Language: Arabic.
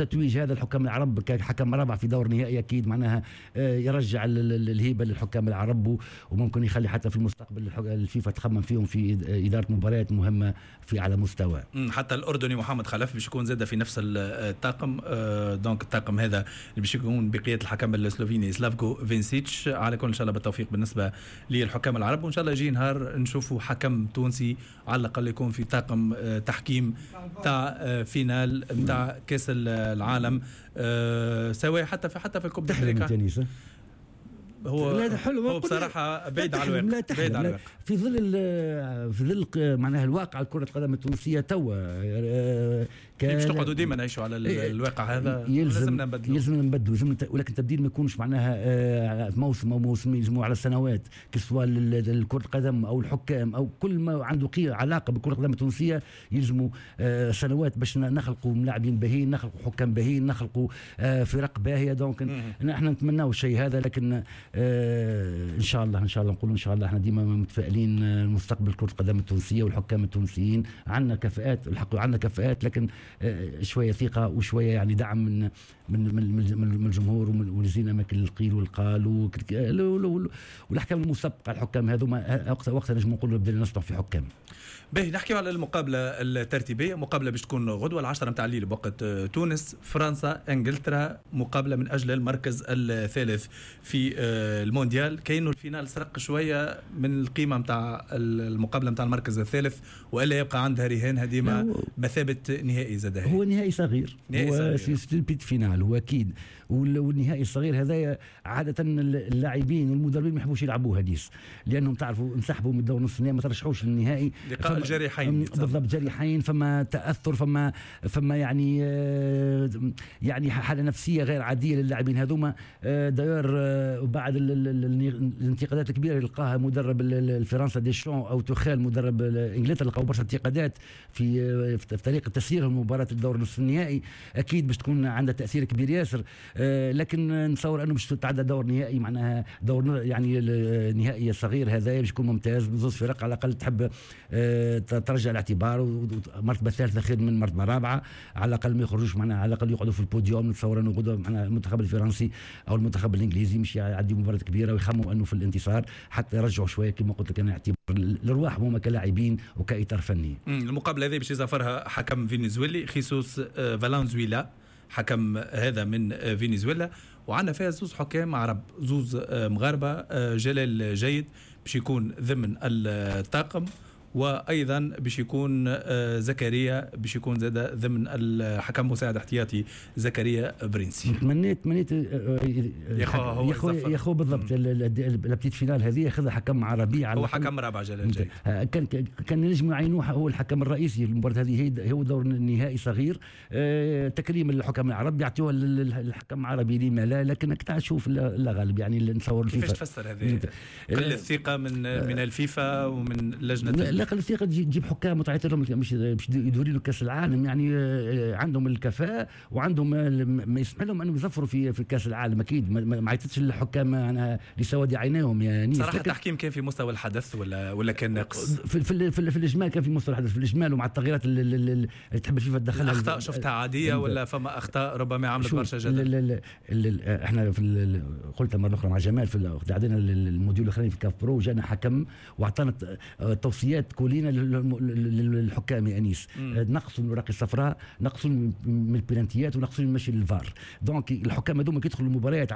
تتويج هذا الحكام العرب كحكم رابع في دور نهائي أكيد معناها يرجع الهيبة للحكام العرب، وممكن يخلي حتى في المستقبل الفيفا تخمم فيهم في إدارة مباريات مهمة في على مستوى. حتى الأردني محمد خلف باش يكون زاد في نفس الطاقم، دونك الطاقم هذا اللي باش يكون بقيادة الحكم السلوفيني سلافكو فينسيتش. على كل إن شاء الله بالتوفيق بالنسبة للحكام العرب، وإن شاء الله يجي نهار نشوفوا حكم تونسي على الأقل يكون في طاقم تحكيم تاع فينال تاع كأس العالم، سواء حتى في الكوب دافريكا. هو بصراحة بعيد على الواقع، في ظل معناها الواقع كرة القدم التونسية توا مش نقعدوا ديما نعيشوا على الواقع هذا، يلزم نبدلوا، ولكن تبديل ما يكونش معناها موسم أو موسم، يلزموا على سنوات، كسوا كرة القدم أو الحكام أو كل ما عنده علاقة بكرة القدم التونسية يلزموا سنوات باش نخلقوا ملاعبين باهين، نخلقوا حكام باهين، نخلقوا فرق باهية. دونك احنا نتمناو الشيء هذا، لكن ان شاء الله نقولوا ان شاء الله احنا ديما متفائلين مستقبل كرة القدم التونسية والحكام التونسيين. عندنا كفاءات، الحق عندنا كفاءات، لكن شويه ثقه وشويه يعني دعم من الجمهور ومن زين اماكن القيل والقال والاحكام المسبقه. الحكام هذوما وقتها نجم نقولوا بدنا نصنع في حكام. باهي نحكيو على المقابله الترتيبيه، مقابله باش تكون غدوه 10 متاع الليل بوقت تونس، فرنسا انجلترا، مقابله من اجل المركز الثالث في المونديال. كاينه الفينال سرق شويه من القيمه متاع المقابله متاع المركز الثالث، والا يبقى عندها رهان هديمه مثابه نهائي زاد. هو نهائي صغير، هو بيت فينال هو اكيد، والنهائي الصغير هذا عاده اللاعبين والمدربين ما يحبوش يلعبوه هديس، لانهم تعرفوا انسحبوا من الدور نصف النهائي، ما ترشحوش للنهائي. لقاء الجريحين بالضبط، جريحين، فما تاثر، فما يعني حاله نفسيه غير عاديه للاعبين هذوما. داير وبعد الانتقادات الكبيره اللي لقاها مدرب الفرنسا ديشون او توخيل مدرب انجلترا، لقاوا برشا انتقادات في طريقه تسييرهم مباراه الدور نصف النهائي، اكيد باش تكون عندها تاثير كبير ياسر. لكن نتصور انه باش تتعدى دور نهائي، معناها دور يعني النهائي صغير هذا باش يكون ممتاز، بزوز فرق على الاقل تحب ترجع الاعتبار، ومرتبه ثالثه خير من مرتبه رابعه، على الاقل ما يخرجوش معناها، على الاقل يقعدوا في البوديوم. نتصور انه غدوه معناها المنتخب الفرنسي او المنتخب الانجليزي مش يعدي مباراه كبيره ويخموا انه في الانتصار، حتى يرجعوا شويه كما قلت لك انا اعتبار الارواح هما كلاعبين وكاطار فني. المقابله هذه باش يزافرها حكم فنزويلي خيسوس فالنزويلا، حكم هذا من فنزويلا، وعندنا فيها زوز حكام عرب، زوز مغاربه، جلال جيد باش يكون ضمن الطاقم، وايضا باش يكون زكريا باش يكون زاد ضمن الحكم مساعد احتياطي زكريا برنسي. تمنيت يا اخو بالضبط البتيت فينال هذه ياخذها حكم عربي، هو حكم رابع جلال جيد، كان نجم يعينوه هو الحكم الرئيسي المباراه هذه، هو دور النهائي صغير، تكريم الحكم العرب يعطيوها للحكم العربي لما لا، لكن تعال شوف لا غالب يعني نتصور كيفاش تفسر هذه قله الثقه من الفيفا ومن لجنه لا الثقه تجيب حكام وتعطي لهم مش يدوروا له كاس العالم، يعني عندهم الكفاءه وعندهم ما يسمح لهم انهم يظفروا في كاس العالم. اكيد ما عيطتش الحكام انا لسواد عينيهم يا نيس. صراحه التحكيم كان في مستوى الحدث ولا كان ناقص؟ في الاجمال كان في مستوى الحدث، في الاجمال، ومع التغييرات اللي تحب الفيفا تدخلها. الاخطاء شفتها عاديه ولا فما اخطاء ربما عملت برشا جدل؟ احنا قلت مره اخرى مع جمال في عندنا الموديول الاخراني في كاف برو، جانا حكم واعطانا توصيات كلنا للحكام يا انيس، نقصوا من الوراق الصفراء، نقصوا من البلانتيات، ونقصوا من مشي للفار. دونك الحكام هذوما كيدخلوا المباريات